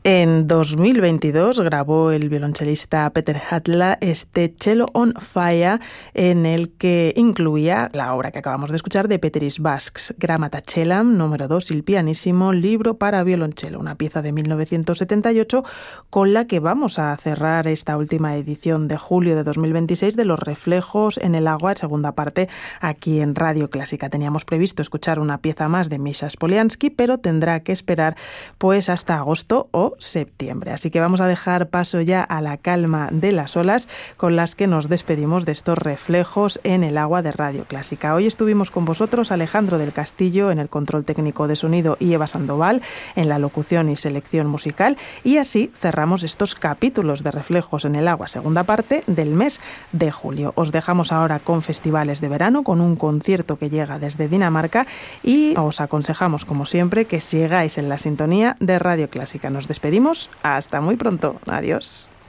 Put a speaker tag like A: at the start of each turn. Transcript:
A: En 2022 grabó el violonchelista Peter Hatla este Cello on Fire, en el que incluía la obra que acabamos de escuchar de Peteris Vasks, Gramata Cellam, número 2, il pianissimo, libro para violonchelo, una pieza de 1978 con la que vamos a cerrar esta última edición de julio de 2026 de Los Reflejos en el Agua, segunda parte aquí en Radio Clásica. Teníamos previsto escuchar una pieza más de Misha Spoliansky, pero tendrá que esperar pues hasta agosto o septiembre. Así que vamos a dejar paso ya a la calma de las olas con las que nos despedimos de estos Reflejos en el Agua de Radio Clásica. Hoy estuvimos con vosotros Alejandro del Castillo en el control técnico de sonido y Eva Sandoval en la locución y selección musical, y así cerramos estos capítulos de Reflejos en el Agua, segunda parte del mes de julio. Os dejamos ahora con festivales de verano, con un concierto que llega desde Dinamarca, y os aconsejamos, como siempre, que sigáis en la sintonía de Radio Clásica. Nos despedimos. Hasta muy pronto. Adiós.